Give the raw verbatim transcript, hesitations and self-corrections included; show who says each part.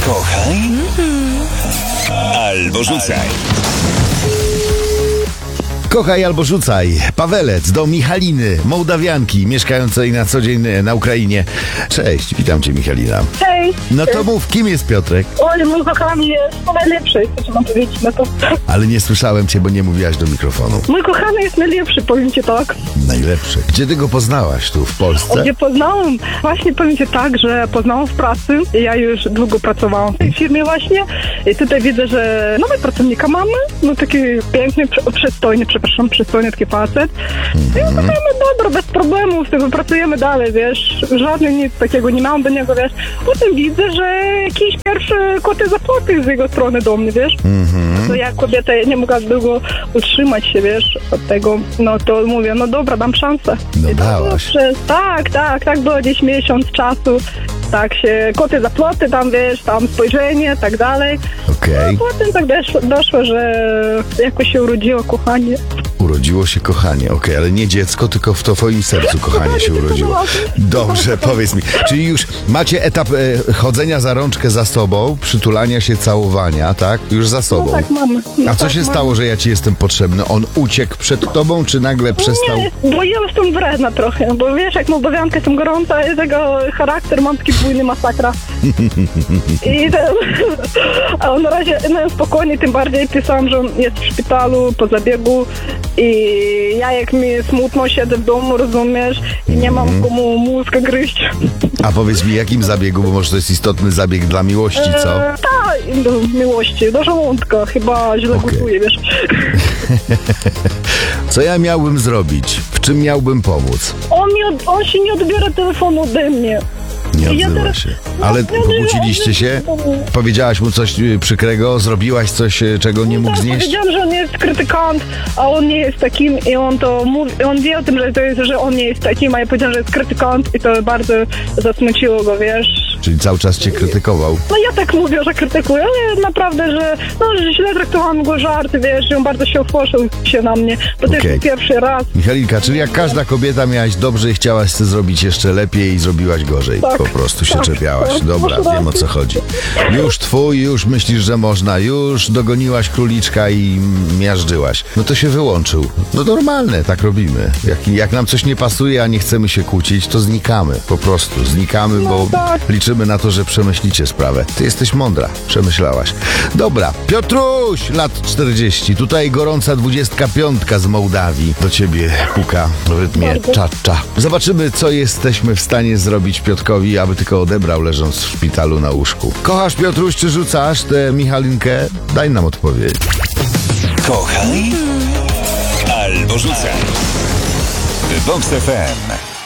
Speaker 1: Kochaj albo rzucaj.
Speaker 2: Kochaj albo rzucaj. Pawelec do Michaliny, Mołdawianki, mieszkającej na co dzień na Ukrainie. Cześć, witam cię, Michalina.
Speaker 3: Hej!
Speaker 2: No to mów, kim jest Piotrek?
Speaker 3: Oj, mój kochany jest najlepszy, co mam powiedzieć na to.
Speaker 2: Ale nie słyszałem cię, bo nie mówiłaś do mikrofonu.
Speaker 3: Mój kochany jest najlepszy, powiem ci tak.
Speaker 2: Najlepszy. Gdzie ty go poznałaś? Tu w Polsce?
Speaker 3: Gdzie poznałam? Właśnie powiem ci tak, że poznałam w pracy. Ja już długo pracowałam w tej firmie właśnie. I tutaj widzę, że nowy pracownika mamy. No taki piękny, przy- przystojny, przepraszam, przystojny taki facet. I mm. no dobra, bez problemów, sobie pracujemy dalej, wiesz. Żadnych nic takiego nie mam do niego, wiesz. Potem widzę, że jakiś pierwszy koty zapłaty z jego strony do mnie, wiesz. Mm-hmm. To ja kobieta nie mogła długo utrzymać się, wiesz, od tego. No to mówię, no dobra, dam szansę.
Speaker 2: No
Speaker 3: I to było
Speaker 2: dałaś.
Speaker 3: przez, tak, tak, tak było gdzieś miesiąc czasu. Tak się, koty zapłaty tam, wiesz, tam spojrzenie, tak dalej.
Speaker 2: Okej.
Speaker 3: No potem tak doszło, doszło, że jakoś się urodziło kochanie.
Speaker 2: Urodziło się kochanie, okej, ale nie dziecko, tylko w to twoim sercu kochanie się urodziło. Dobrze, powiedz mi, czyli już macie etap e, chodzenia za rączkę za sobą, przytulania się, całowania, tak? Już za sobą.
Speaker 3: No tak mamy. No
Speaker 2: A co
Speaker 3: tak
Speaker 2: się
Speaker 3: mamy.
Speaker 2: stało, że ja ci jestem potrzebny? On uciekł przed tobą, czy nagle przestał?
Speaker 3: Nie, bo ja jestem wredna trochę, bo wiesz, jak Mołdawianka jestem gorąca i tego charakter mam taki bujny masakra. I ten, a on na razie no, spokojnie, tym bardziej pisałam, że on jest w szpitalu po zabiegu i ja jak mi smutno siedzę w domu, rozumiesz, i nie mam komu mózg gryźć.
Speaker 2: A powiedz mi, jakim zabiegu, bo może to jest istotny zabieg dla miłości, co?
Speaker 3: E, tak, do miłości, do żołądka, chyba źle
Speaker 2: Okej.
Speaker 3: gotuje, wiesz.
Speaker 2: Co ja miałbym zrobić? W czym miałbym pomóc?
Speaker 3: On, nie, od- on się nie odbiera telefonu ode mnie.
Speaker 2: Nie
Speaker 3: Ja
Speaker 2: odzywa
Speaker 3: teraz-
Speaker 2: się. Ale
Speaker 3: No, nie, nie,
Speaker 2: pokłóciliście się?
Speaker 3: nie.
Speaker 2: Powiedziałaś mu coś y, przykrego? Zrobiłaś coś, y, czego nie mógł
Speaker 3: Tak,
Speaker 2: znieść?
Speaker 3: powiedziałam, że on jest krytykant, a on nie jest takim i on to mówi, on wie o tym, że to jest, że on nie jest takim, a ja powiedziałam, że jest krytykant i to bardzo zasmuciło go, wiesz.
Speaker 2: Czyli cały czas cię krytykował.
Speaker 3: No ja tak mówię, że krytykuję, ale naprawdę, że no, że źle traktowałam go żarty, wiesz, że on bardzo się opłoszył się na mnie, bo to
Speaker 2: Okej.
Speaker 3: jest pierwszy raz.
Speaker 2: Michalinka, czyli jak każda kobieta miałaś dobrze i chciałaś sobie zrobić jeszcze lepiej i zrobiłaś gorzej.
Speaker 3: Tak,
Speaker 2: Po prostu się
Speaker 3: tak,
Speaker 2: czepiałaś.
Speaker 3: tak,
Speaker 2: Dobra,
Speaker 3: masz
Speaker 2: wiem o co
Speaker 3: rację.
Speaker 2: chodzi. Już twój, już myślisz, że można, już dogoniłaś króliczka i miażdżyłaś. No to się wyłączył. No normalne, tak robimy. Jak, jak nam coś nie pasuje, a nie chcemy się kłócić, to znikamy. Po prostu znikamy, bo
Speaker 3: tak.
Speaker 2: liczymy na to, że przemyślicie sprawę. Ty jesteś mądra, przemyślałaś. Dobra, Piotruś, lat czterdzieści. Tutaj gorąca dwudziestka piątka z Mołdawii do ciebie puka w rytmie
Speaker 3: Bardzo.
Speaker 2: cza-cza. Zobaczymy, co jesteśmy w stanie zrobić Piotkowi, aby tylko odebrał, leżąc w szpitalu na łóżku. Kochasz, Piotruś, czy rzucasz tę Michalinkę? Daj nam odpowiedź.
Speaker 1: Kochaj albo rzucaj. Vox F M.